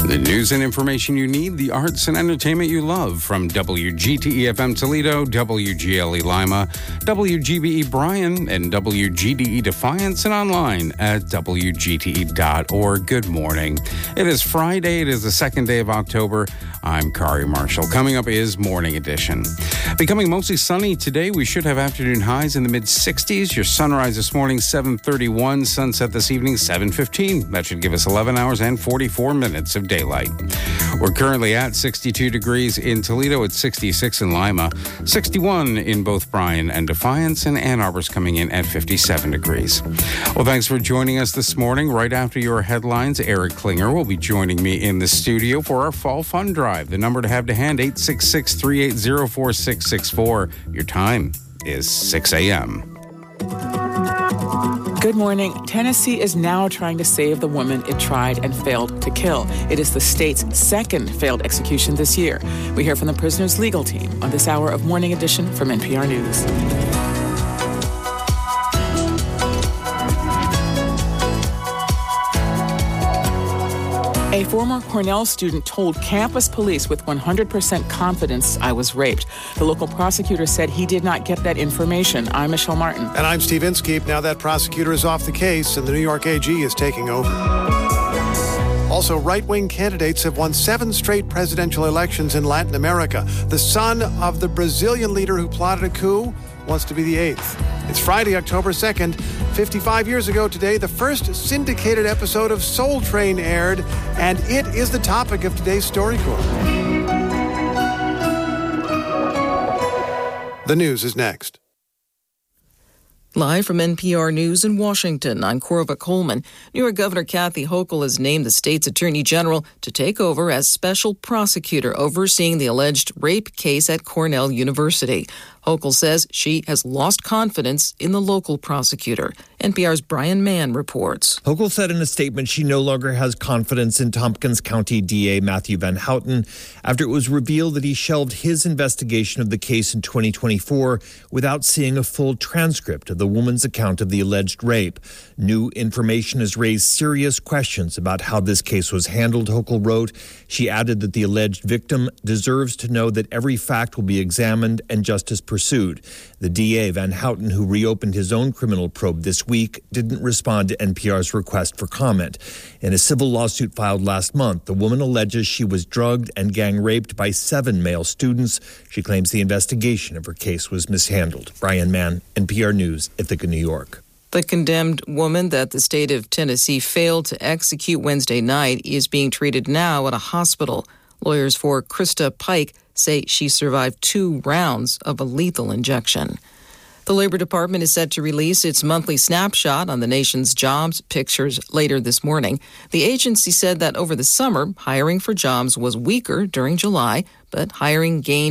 The news and information you need, the arts and entertainment you love from WGTE-FM Toledo, WGLE Lima, WGBE Bryan, and WGDE Defiance, and online at WGTE.org. Good morning. It is Friday. It is the second day of October. I'm Kari Marshall. Coming up is Morning Edition. Becoming mostly sunny today. We should have afternoon highs in the mid-60s. Your sunrise this morning, 7:31. Sunset this evening, 7:15. That should give us 11 hours and 44 minutes of daylight. We're currently at 62 degrees in Toledo, at 66 in Lima, 61 in both Bryan and Defiance, and Ann Arbor's coming in at 57 degrees. Well, thanks for joining us this morning. Right after your headlines, Eric Klinger will be joining me in the studio for our Fall Fund Drive. The number to have to hand, 866-380-4664. Your time is 6 a.m. Good morning. Tennessee is now trying to save the woman it tried and failed to kill. It is the state's second failed execution this year. We hear from the prisoner's legal team on this hour of Morning Edition from NPR News. A former Cornell student told campus police with 100% confidence, "I was raped." The local prosecutor said he did not get that information. I'm Michelle Martin. And I'm Steve Inskeep. Now that prosecutor is off the case and the New York AG is taking over. Also, right-wing candidates have won 7 straight presidential elections in Latin America. The son of the Brazilian leader who plotted a coup wants to be the 8th. It's Friday, October 2nd. 55 years ago today, the first syndicated episode of Soul Train aired, and it is the topic of today's StoryCorps. The news is next. Live from NPR News in Washington, I'm Corva Coleman. New York Governor Kathy Hochul has named the state's attorney general to take over as special prosecutor overseeing the alleged rape case at Cornell University. Hochul says she has lost confidence in the local prosecutor. NPR's Brian Mann reports. Hochul said in a statement she no longer has confidence in Tompkins County DA Matthew Van Houten after it was revealed that he shelved his investigation of the case in 2024 without seeing a full transcript of the woman's account of the alleged rape. New information has raised serious questions about how this case was handled, Hochul wrote. She added that the alleged victim deserves to know that every fact will be examined and justice pursued. The DA, Van Houten, who reopened his own criminal probe this week, didn't respond to NPR's request for comment. In a civil lawsuit filed last month, the woman alleges she was drugged and gang raped by 7 male students. She claims the investigation of her case was mishandled. Brian Mann, NPR News, Ithaca, New York. The condemned woman that the state of Tennessee failed to execute Wednesday night is being treated now at a hospital. Lawyers for Krista Pike say she survived 2 rounds of a lethal injection. The Labor Department is set to release its monthly snapshot on the nation's jobs pictures later this morning. The agency said that over the summer, hiring for jobs was weaker during July, but hiring gained